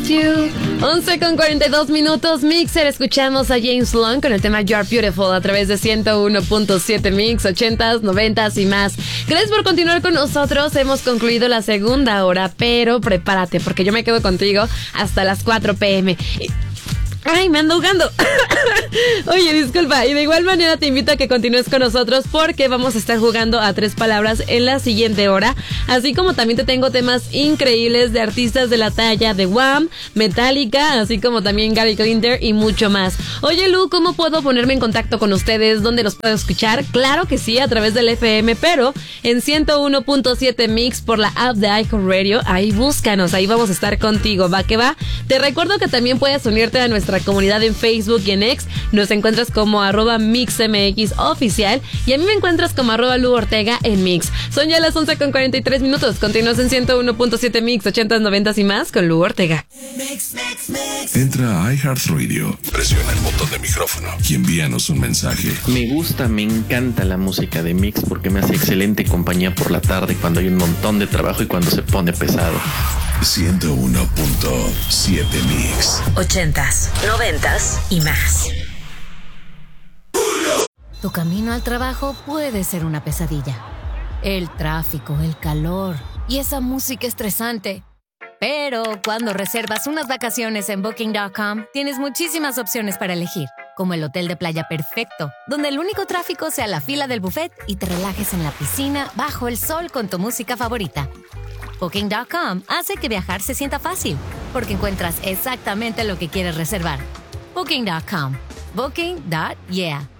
You. 11:42 Mixer, escuchamos a James Blunt con el tema You're Beautiful a través de 101.7 Mix, 80s, 90s y más. Gracias por continuar con nosotros, hemos concluido la segunda hora, pero prepárate porque yo me quedo contigo hasta las 4 p.m. Ay, me ando ahogando. Oye, disculpa. Y de igual manera te invito a que continúes con nosotros porque vamos a estar jugando a 3 palabras en la siguiente hora. Así como también te tengo temas increíbles de artistas de la talla de Wham, Metallica, así como también Gary Glitter y mucho más. Oye, Lu, ¿cómo puedo ponerme en contacto con ustedes? ¿Dónde los puedo escuchar? Claro que sí, a través del FM, pero en 101.7 Mix por la app de iHeartRadio. Ahí búscanos, ahí vamos a estar contigo. Va que va. Te recuerdo que también puedes unirte a nuestra comunidad en Facebook y en X. Nos encuentras como @MixMXOficial y a mí me encuentras como @LuOrtega en Mix. Son ya las 11:43. Continúas en 101.7 Mix, 80s, 90s y más con Lu Ortega. Entra a iHeartRadio, presiona el botón de micrófono y envíanos un mensaje. Me gusta, me encanta la música de Mix porque me hace excelente compañía por la tarde cuando hay un montón de trabajo y cuando se pone pesado. 101.7 Mix. 80s, 90s y más. Tu camino al trabajo puede ser una pesadilla. El tráfico, el calor y esa música estresante. Pero cuando reservas unas vacaciones en Booking.com, tienes muchísimas opciones para elegir, como el hotel de playa perfecto, donde el único tráfico sea la fila del buffet y te relajes en la piscina bajo el sol con tu música favorita. Booking.com hace que viajar se sienta fácil, porque encuentras exactamente lo que quieres reservar. Booking.com. Booking.yeah.